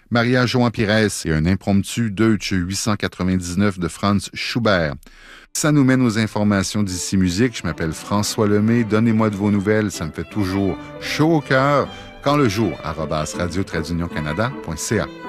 Maria Joan Pires et un impromptu Deutsche 899 de Franz Schubert. Ça nous mène aux informations d'ici musique. Je m'appelle François Lemay. Donnez-moi de vos nouvelles. Ça me fait toujours chaud au cœur. Quand le jour, @radio-canada.ca.